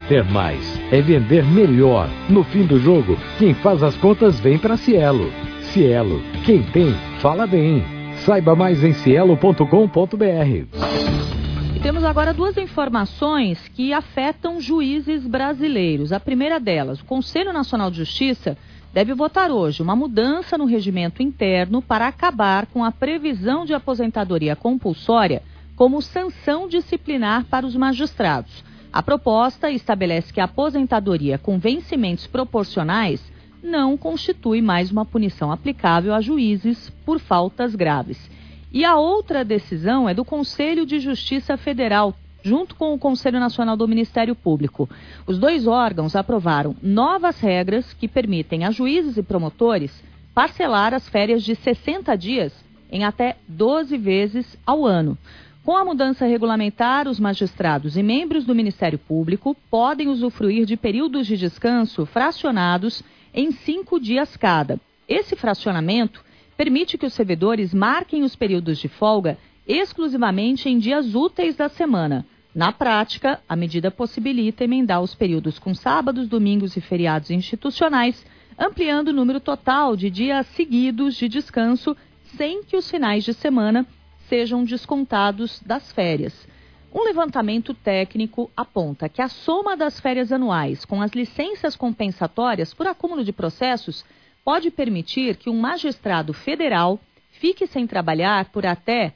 Ter mais é vender melhor. No fim do jogo, quem faz as contas vem para Cielo. Cielo, quem tem, fala bem. Saiba mais em cielo.com.br. E temos agora duas informações que afetam juízes brasileiros. A primeira delas, o Conselho Nacional de Justiça deve votar hoje uma mudança no regimento interno para acabar com a previsão de aposentadoria compulsória como sanção disciplinar para os magistrados. A proposta estabelece que a aposentadoria com vencimentos proporcionais não constitui mais uma punição aplicável a juízes por faltas graves. E a outra decisão é do Conselho de Justiça Federal, junto com o Conselho Nacional do Ministério Público. Os dois órgãos aprovaram novas regras que permitem a juízes e promotores parcelar as férias de 60 dias em até 12 vezes ao ano. Com a mudança regulamentar, os magistrados e membros do Ministério Público podem usufruir de períodos de descanso fracionados em 5 dias cada. Esse fracionamento permite que os servidores marquem os períodos de folga exclusivamente em dias úteis da semana. Na prática, a medida possibilita emendar os períodos com sábados, domingos e feriados institucionais, ampliando o número total de dias seguidos de descanso, sem que os finais de semana sejam descontados das férias. Um levantamento técnico aponta que a soma das férias anuais com as licenças compensatórias por acúmulo de processos pode permitir que um magistrado federal fique sem trabalhar por até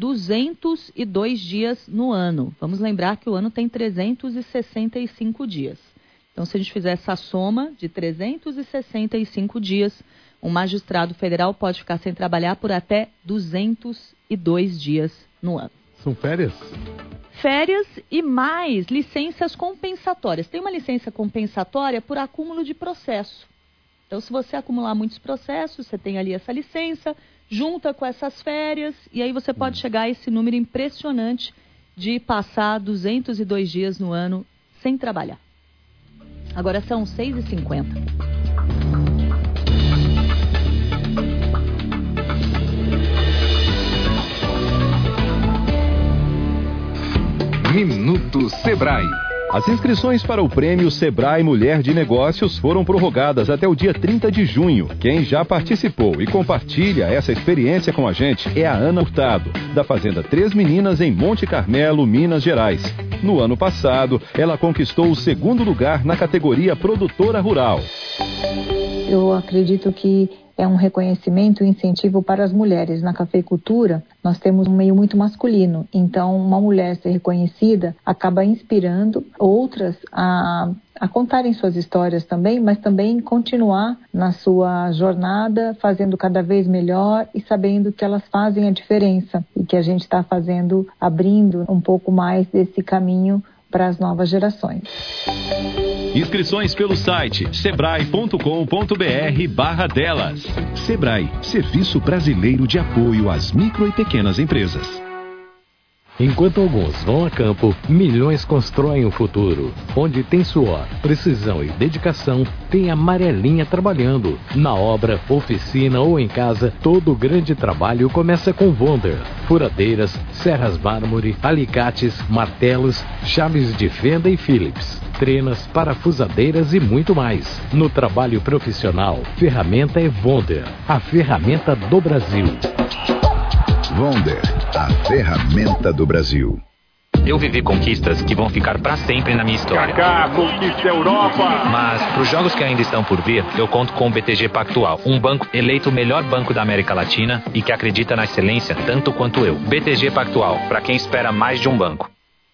202 dias no ano. Vamos lembrar que o ano tem 365 dias. Então, se a gente fizer essa soma de 365 dias, um magistrado federal pode ficar sem trabalhar por até 202 dias no ano. São férias? Férias e mais licenças compensatórias. Tem uma licença compensatória por acúmulo de processo. Então, se você acumular muitos processos, você tem ali essa licença, junta com essas férias, e aí você pode chegar a esse número impressionante de passar 202 dias no ano sem trabalhar. Agora são 6h50. Minuto Sebrae. As inscrições para o prêmio Sebrae Mulher de Negócios foram prorrogadas até o dia 30 de junho. Quem já participou e compartilha essa experiência com a gente é a Ana Hurtado, da Fazenda Três Meninas, em Monte Carmelo, Minas Gerais. No ano passado, ela conquistou o 2º lugar na categoria Produtora Rural. Eu acredito que é um reconhecimento e incentivo para as mulheres. Na cafeicultura, nós temos um meio muito masculino, então uma mulher ser reconhecida acaba inspirando outras a contarem suas histórias também, mas também continuar na sua jornada, fazendo cada vez melhor e sabendo que elas fazem a diferença e que a gente está fazendo, abrindo um pouco mais desse caminho para as novas gerações. Inscrições pelo site sebrae.com.br/delas. Sebrae, Serviço Brasileiro de Apoio às Micro e Pequenas Empresas. Enquanto alguns vão a campo, milhões constroem o futuro. Onde tem suor, precisão e dedicação, tem a Amarelinha trabalhando. Na obra, oficina ou em casa, todo grande trabalho começa com Wonder. Furadeiras, serras mármore, alicates, martelos, chaves de fenda e Phillips. Trenas, parafusadeiras e muito mais. No trabalho profissional, ferramenta é Wonder, a ferramenta do Brasil. Wonder, a ferramenta do Brasil. Eu vivi conquistas que vão ficar para sempre na minha história. Kaká, conquista a Europa! Mas para os jogos que ainda estão por vir, eu conto com o BTG Pactual, um banco eleito o melhor banco da América Latina e que acredita na excelência tanto quanto eu. BTG Pactual, para quem espera mais de um banco.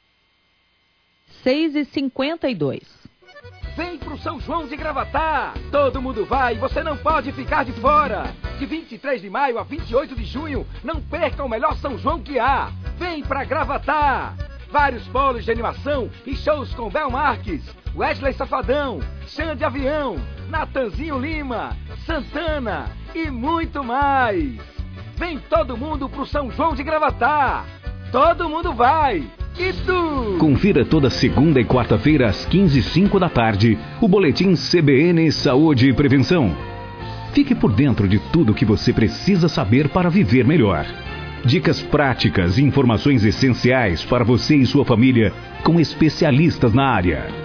6h52. Vem pro São João de Gravatá! Todo mundo vai, você não pode ficar de fora! De 23 de maio a 28 de junho, não perca o melhor São João que há! Vem pra Gravatá! Vários polos de animação e shows com Bel Marques, Wesley Safadão, Xande Avião, Natanzinho Lima, Santana e muito mais! Vem todo mundo pro São João de Gravatá! Todo mundo vai! E tu? Confira toda segunda e quarta-feira às 15h05 da tarde o boletim CBN Saúde e Prevenção. Fique por dentro de tudo que você precisa saber para viver melhor. Dicas práticas e informações essenciais para você e sua família com especialistas na área.